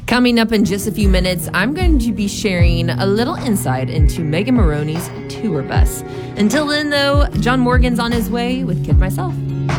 Coming up in just a few minutes, I'm going to be sharing a little insight into Megan Moroney's tour bus. Until then, though, John Morgan's on his way with Kid Myself.